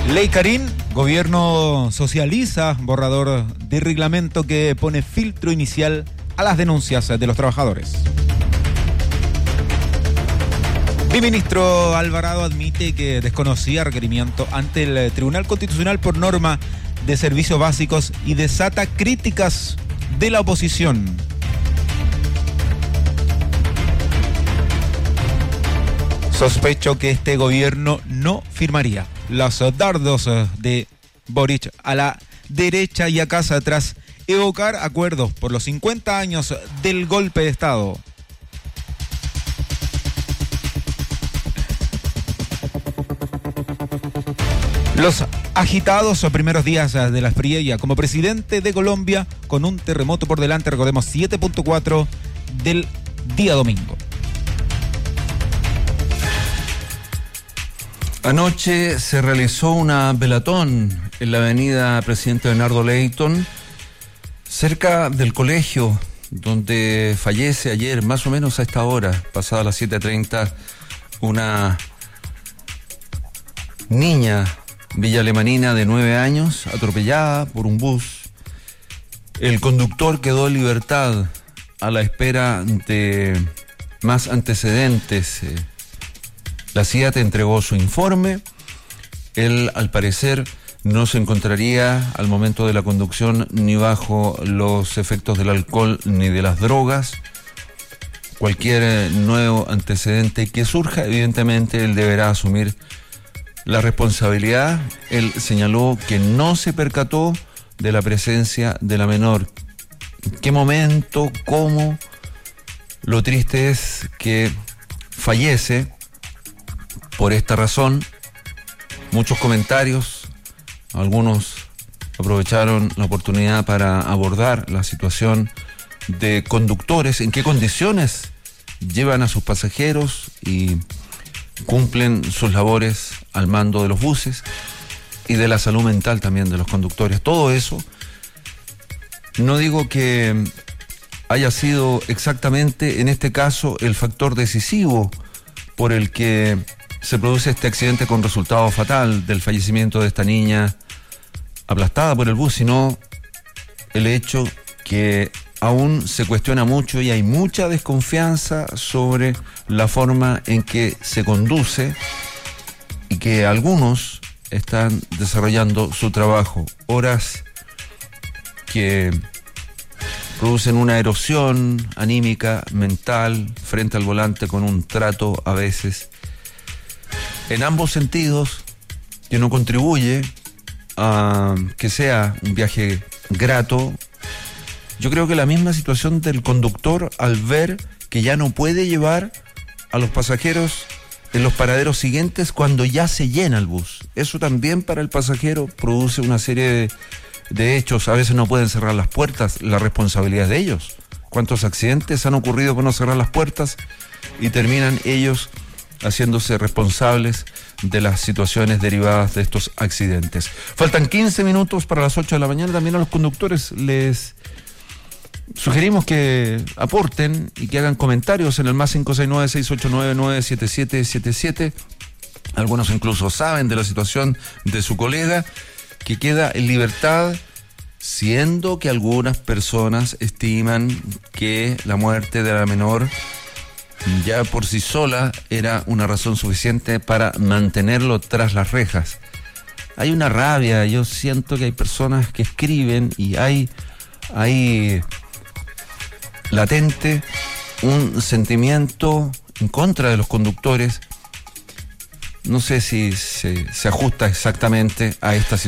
Ley Karin, gobierno socializa borrador de reglamento que pone filtro inicial a las denuncias de los trabajadores. Mi ministro Alvarado admite que desconocía requerimiento ante el Tribunal Constitucional por norma de servicios básicos y desata críticas de la oposición. Sospecho que este gobierno no firmaría los dardos de Boric a la derecha y a casa tras evocar acuerdos por los 50 años del golpe de Estado. Los agitados primeros días de la friella como presidente de Colombia con un terremoto por delante, recordemos 7.4 del día domingo. Anoche se realizó una velatón en la avenida Presidente Bernardo Leyton, cerca del colegio donde fallece ayer, más o menos a esta hora, pasada las 7:30, una niña villalemanina de 9 años, atropellada por un bus. El conductor quedó en libertad a la espera de más antecedentes. La CIAT entregó su informe. Él, al parecer, no se encontraría al momento de la conducción ni bajo los efectos del alcohol ni de las drogas. Cualquier nuevo antecedente que surja, evidentemente, él deberá asumir la responsabilidad. Él señaló que no se percató de la presencia de la menor. ¿En qué momento? ¿Cómo? Lo triste es que fallece por esta razón. Muchos comentarios, algunos aprovecharon la oportunidad para abordar la situación de conductores, en qué condiciones llevan a sus pasajeros y cumplen sus labores al mando de los buses, y de la salud mental también de los conductores. Todo eso, no digo que haya sido exactamente en este caso el factor decisivo por el que se produce este accidente con resultado fatal del fallecimiento de esta niña aplastada por el bus, sino el hecho que aún se cuestiona mucho y hay mucha desconfianza sobre la forma en que se conduce y que algunos están desarrollando su trabajo. Horas que producen una erosión anímica, mental, frente al volante, con un trato a veces en ambos sentidos que no contribuye a que sea un viaje grato. Yo creo que la misma situación del conductor al ver que ya no puede llevar a los pasajeros en los paraderos siguientes cuando ya se llena el bus. Eso también para el pasajero produce una serie de hechos. A veces no pueden cerrar las puertas, la responsabilidad es de ellos. ¿Cuántos accidentes han ocurrido por no cerrar las puertas y terminan ellos haciéndose responsables de las situaciones derivadas de estos accidentes? Faltan 15 minutos para las 8 de la mañana. También a los conductores les sugerimos que aporten y que hagan comentarios en el más 569-689-97777. Algunos incluso saben de la situación de su colega que queda en libertad, siendo que algunas personas estiman que la muerte de la menor ya por sí sola era una razón suficiente para mantenerlo tras las rejas. Hay una rabia, yo siento que hay personas que escriben y hay latente un sentimiento en contra de los conductores. No sé si se ajusta exactamente a esta situación.